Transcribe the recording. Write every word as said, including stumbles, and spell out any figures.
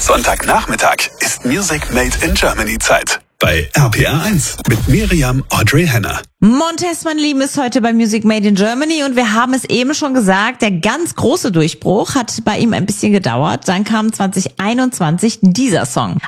Sonntagnachmittag ist Music Made in Germany Zeit. Bei R P R eins mit Miriam Audrey Henner. Montez, mein Lieben, ist heute bei Music Made in Germany und wir haben es eben schon gesagt, der ganz große Durchbruch hat bei ihm ein bisschen gedauert. Dann kam zwanzig einundzwanzig dieser Song.